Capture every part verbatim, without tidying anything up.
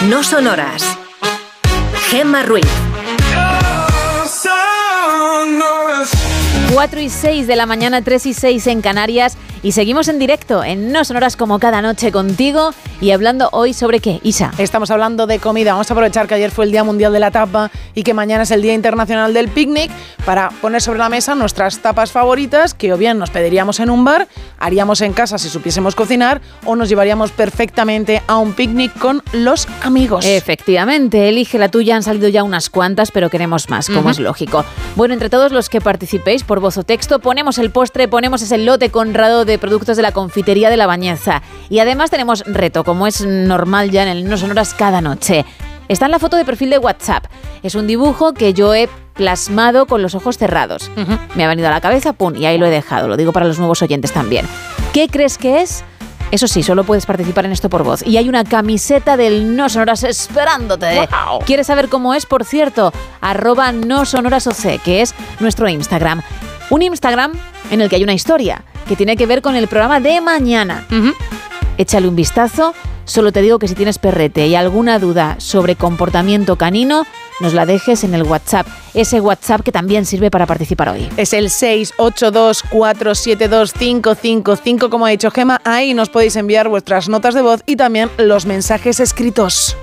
No Sonoras. Gemma Ruiz. cuatro y seis de la mañana, tres y seis en Canarias, y seguimos en directo en No Sonoras como cada noche contigo, y hablando hoy sobre ¿qué, Isa? Estamos hablando de comida. Vamos a aprovechar que ayer fue el Día Mundial de la Tapa y que mañana es el Día Internacional del Picnic para poner sobre la mesa nuestras tapas favoritas, que o bien nos pediríamos en un bar, haríamos en casa si supiésemos cocinar, o nos llevaríamos perfectamente a un picnic con los amigos. Efectivamente, elige la tuya. Han salido ya unas cuantas, pero queremos más, como uh-huh. es lógico. Bueno, entre todos los que participéis por voz o texto, ponemos el postre, ponemos ese lote conrado de productos de la confitería de La Bañeza. Y además tenemos reto, como es normal ya en el No Sonoras cada noche. Está en la foto de perfil de WhatsApp. Es un dibujo que yo he plasmado con los ojos cerrados. Uh-huh. Me ha venido a la cabeza, pum, y ahí lo he dejado. Lo digo para los nuevos oyentes también. ¿Qué crees que es? Eso sí, solo puedes participar en esto por voz. Y hay una camiseta del No Sonoras esperándote. Wow. ¿Quieres saber cómo es? Por cierto, arroba No Sonoras O C, que es nuestro Instagram. Un Instagram en el que hay una historia que tiene que ver con el programa de mañana. Uh-huh. Échale un vistazo. Solo te digo que si tienes perrete y alguna duda sobre comportamiento canino, nos la dejes en el WhatsApp. Ese WhatsApp que también sirve para participar hoy. Es el seis ocho dos, cuatro siete dos, cinco cinco cinco, como ha dicho Gemma. Ahí nos podéis enviar vuestras notas de voz y también los mensajes escritos.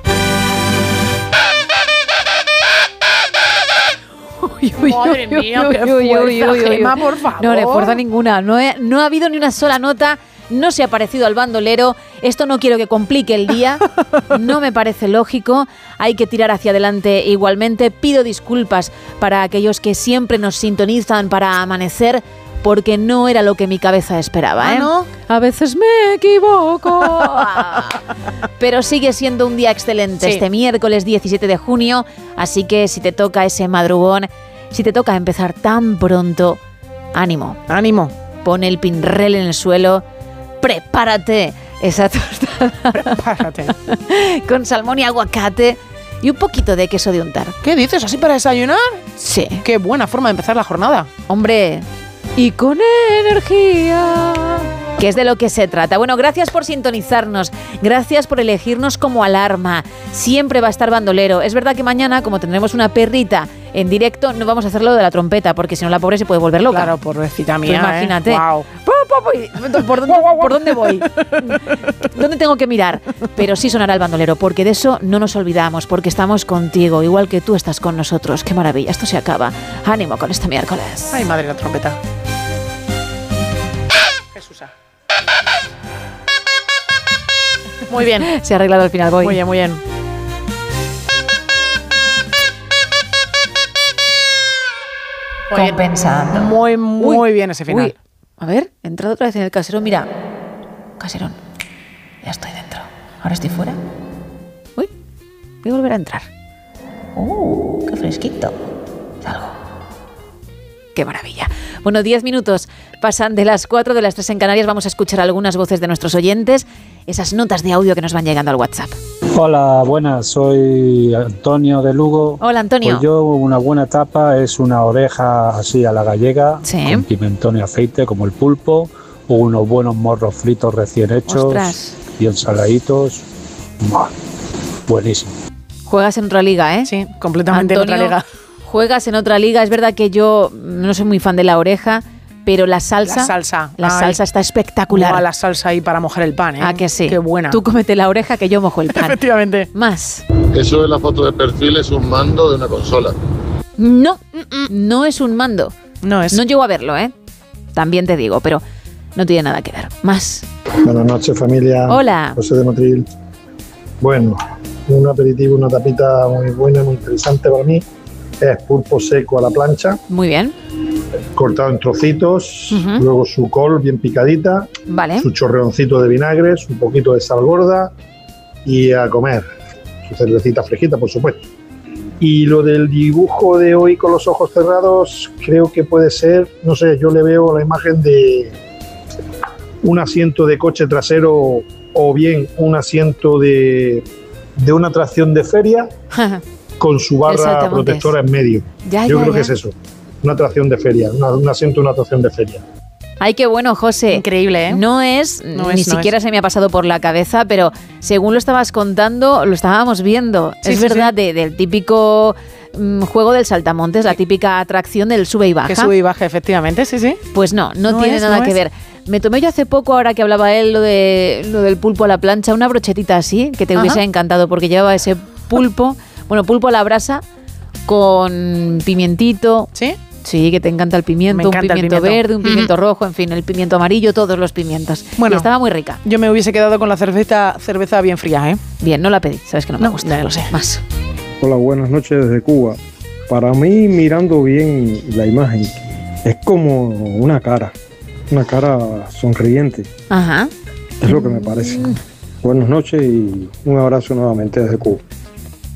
Uy, uy, Madre uy, mía, uy, qué uy, fuerza, uy, uy, uy. Gemma, por favor. No, no fuerza ninguna. No, he, no ha habido ni una sola nota. No se ha parecido al bandolero. Esto no quiero que complique el día. No me parece lógico. Hay que tirar hacia adelante igualmente. Pido disculpas para aquellos que siempre nos sintonizan para amanecer, porque no era lo que mi cabeza esperaba, ¿eh? ¿Ah, no? A veces me equivoco. Pero sigue siendo un día excelente, sí. Este miércoles diecisiete de junio. Así que si te toca ese madrugón, si te toca empezar tan pronto, ánimo. Ánimo. Pon el pinrel en el suelo. Prepárate esa tostada. Prepárate. Con salmón y aguacate y un poquito de queso de untar. ¿Qué dices? ¿Así para desayunar? Sí. Qué buena forma de empezar la jornada. Hombre, y con energía, que es de lo que se trata. Bueno, gracias por sintonizarnos, gracias por elegirnos como alarma. Siempre va a estar bandolero. Es verdad que mañana, como tendremos una perrita en directo, no vamos a hacerlo de la trompeta, porque si no la pobre se puede volver loca. Claro, pobrecita mía. Pues imagínate. ¿eh? Wow. ¿Por dónde, ¿Por dónde voy? ¿Dónde tengo que mirar? Pero sí sonará el bandolero, porque de eso no nos olvidamos, porque estamos contigo, igual que tú estás con nosotros. ¡Qué maravilla! Esto se acaba. Ánimo con este miércoles. Ay, madre, la trompeta. Jesús. Muy bien. Se ha arreglado al final, voy. Muy bien, muy bien. Compensando. Muy, muy uy, bien ese final. Uy. A ver, he entrado otra vez en el caserón. Mira, caserón. Ya estoy dentro. Ahora estoy fuera. Uy, voy a volver a entrar. ¡Uh, qué fresquito! Salgo. ¡Qué maravilla! Bueno, diez minutos pasan de las cuatro, de las tres en Canarias. Vamos a escuchar algunas voces de nuestros oyentes, esas notas de audio que nos van llegando al WhatsApp. Hola, buenas, soy Antonio de Lugo. Hola, Antonio. Pues yo, una buena tapa es una oreja así a la gallega, sí, con pimentón y aceite como el pulpo, o unos buenos morros fritos recién hechos. Ostras. Y ensaladitos. Buenísimo. Juegas en otra liga, ¿eh? Sí, completamente Antonio, en otra liga. Juegas en otra liga. Es verdad que yo no soy muy fan de la oreja, pero la salsa, la salsa, la Ay, salsa está espectacular. Buah, la salsa ahí para mojar el pan, ¿eh? Ah, que sí. Qué buena. Tú cómete la oreja que yo mojo el pan. Efectivamente. Más. Eso de la foto de perfil es un mando de una consola. No, no es un mando. No es. No llego a verlo, ¿eh? También te digo, pero no tiene nada que ver. Más. Buenas noches, familia. Hola. José de Motril. Bueno, un aperitivo, una tapita muy buena, muy interesante para mí. Es pulpo seco a la plancha. Muy bien. Cortado en trocitos, uh-huh. Luego su col bien picadita, vale. Su chorreoncito de vinagre, un poquito de sal gorda y a comer. Su cervecita fresquita, por supuesto. Y lo del dibujo de hoy con los ojos cerrados, creo que puede ser, no sé, yo le veo la imagen de un asiento de coche trasero o bien un asiento de, de una atracción de feria con su barra protectora en medio. Ya, yo ya, creo ya. que es eso. Una atracción de feria, una, un asiento de una atracción de feria. Ay, qué bueno, José. Increíble, ¿eh? No es, No ni es, no siquiera es. se me ha pasado por la cabeza, pero según lo estabas contando, lo estábamos viendo. Sí, es sí, verdad, sí. de- del típico mm, juego del saltamontes, la típica atracción del sube y baja. Que sube y baja, efectivamente, sí, sí. Pues no, no, No tiene es, nada no que es. ver. Me tomé yo hace poco, ahora que hablaba él, lo, de, lo del pulpo a la plancha, una brochetita así, que te Ajá. hubiese encantado, porque llevaba ese pulpo, bueno, pulpo a la brasa, con pimientito. ¿Sí? Sí, que te encanta el pimiento, Me encanta un el pimiento, pimiento. verde, un pimiento rojo, en fin, el pimiento amarillo, todos los pimientos. Bueno. Y estaba muy rica. Yo me hubiese quedado con la cerveza, cerveza bien fría, ¿eh? Bien, no la pedí, sabes que no me No, gusta. ya lo sé. Más. Hola, buenas noches desde Cuba. Para mí, mirando bien la imagen, es como una cara, una cara sonriente, Ajá. es lo que me parece. Buenas noches y un abrazo nuevamente desde Cuba.